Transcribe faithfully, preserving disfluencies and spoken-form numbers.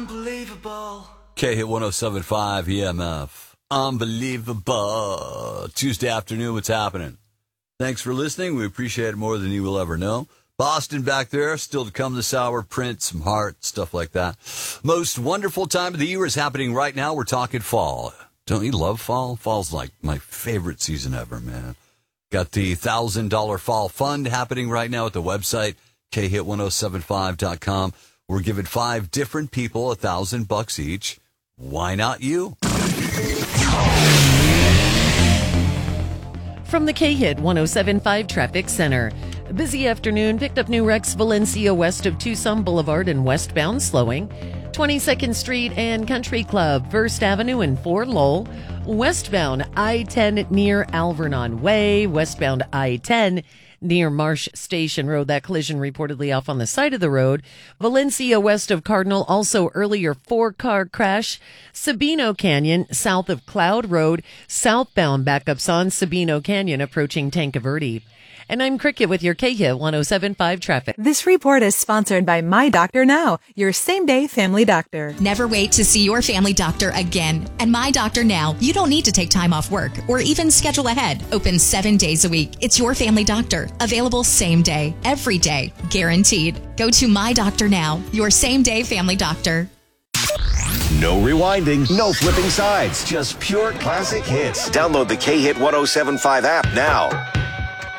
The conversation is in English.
Unbelievable. K-Hit one oh seven point five E M F. Unbelievable. Tuesday afternoon, what's happening? Thanks for listening. We appreciate it more than you will ever know. Boston back there, still to come this hour. Print, some heart, stuff like that. Most wonderful time of the year is happening right now. We're talking fall. Don't you love fall? Fall's like my favorite season ever, man. Got the one thousand dollars Fall Fund happening right now at the website, K hit ten seventy-five dot com. We're giving five different people a thousand bucks each. Why not you? From the K-Hit ten seventy-five Traffic Center. A busy afternoon, picked up new wrecks Valencia west of Tucson Boulevard and westbound slowing. twenty-second Street and Country Club, First Avenue and Fort Lowell. Westbound I ten near Alvernon Way. Westbound I ten near Marsh Station Road. That collision reportedly off on the side of the road. Valencia west of Cardinal, also earlier four-car crash. Sabino Canyon south of Cloud Road. Southbound backups on Sabino Canyon approaching Tanque Verde. And I'm Cricket with your K-Hit ten seventy-five traffic. This report is sponsored by My Doctor Now, your same-day family doctor. Never wait to see your family doctor again. At My Doctor Now, you don't need to take time off work or even schedule ahead. Open seven days a week. It's your family doctor. Available same day, every day, guaranteed. Go to My Doctor Now, your same-day family doctor. No rewinding, no flipping sides, just pure classic hits. Download the K-Hit ten seventy-five app now.